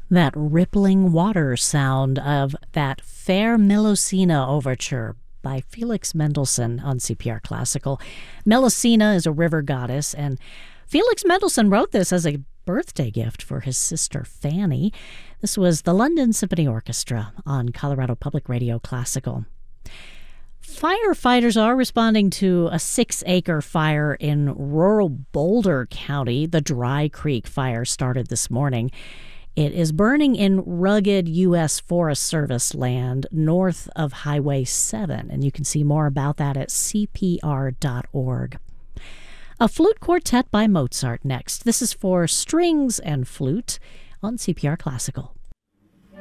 That rippling water sound of that Fair Melusina overture by Felix Mendelssohn on CPR Classical. Melusina is a river goddess, and Felix Mendelssohn wrote this as a birthday gift for his sister Fanny. This was the London Symphony Orchestra on Colorado Public Radio Classical. Firefighters are responding to a 6-acre fire in rural Boulder County. The Dry Creek fire started this morning. It is burning in rugged U.S. Forest Service land north of Highway 7, and you can see more about that at cpr.org. A flute quartet by Mozart next. This is for strings and flute on CPR Classical.